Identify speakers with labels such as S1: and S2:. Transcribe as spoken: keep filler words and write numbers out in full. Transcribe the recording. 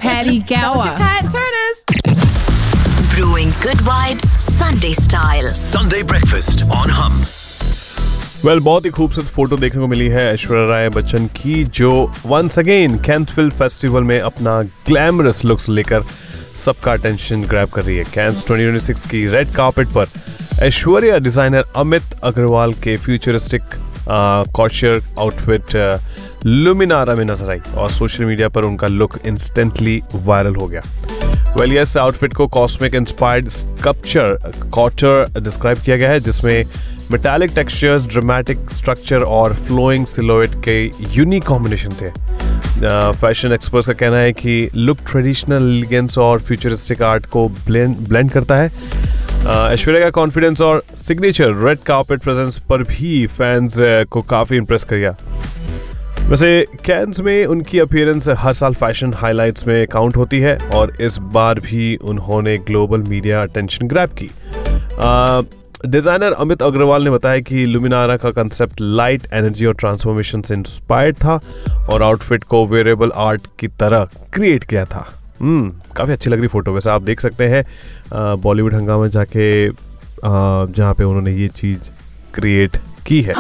S1: Patty Gower.
S2: Kat Turners.
S3: Brewing good vibes Sunday style.
S4: Sunday breakfast on Hum.
S5: Well well, बहुत ही खूबसूरत photo देखने को मिली है ऐश्वर्या राय बच्चन की, जो once again can film festival में अपना ग्लैमरस लुक्स लेकर सबका अटेंशन ग्रैब कर रही है। कैंस ट्वेंटी ट्वेंटी सिक्स की रेड कार्पेट पर ऐश्वर्या डिजाइनर अमित अग्रवाल के फ्यूचरिस्टिक कॉर्शियर आउटफिट लुमिनारा में नजर आई और सोशल मीडिया पर उनका लुक इंस्टेंटली वायरल हो गया। वेल यस आउटफिट को cosmic inspired sculpture quarter describe किया गया है, जिसमें मेटालिक टेक्सचर्स, ड्रामेटिक स्ट्रक्चर और फ्लोइंग सिलोएट के यूनिक कॉम्बिनेशन थे। फैशन एक्सपर्ट्स का कहना है कि लुक ट्रेडिशनल एलिगेंस और फ्यूचरिस्टिक आर्ट को ब्लेंड ब्लेंड करता है। ऐश्वर्या का कॉन्फिडेंस और सिग्नेचर रेड कार्पेट प्रेजेंस पर भी फैंस को काफ़ी इंप्रेस किया। वैसे कैंस में उनकी अपीयरेंस हर साल फैशन हाइलाइट्स में काउंट होती है और इस बार भी उन्होंने ग्लोबल मीडिया अटेंशन ग्रैब की। डिज़ाइनर अमित अग्रवाल ने बताया कि लुमिनारा का कंसेप्ट लाइट, एनर्जी और ट्रांसफॉर्मेशन से इंस्पायर्ड था और आउटफिट को वेरिएबल आर्ट की तरह क्रिएट किया था। हम्म काफ़ी अच्छी लग रही फोटो। वैसे आप देख सकते हैं बॉलीवुड हंगामा जाके जहाँ पे उन्होंने ये चीज़ क्रिएट की है।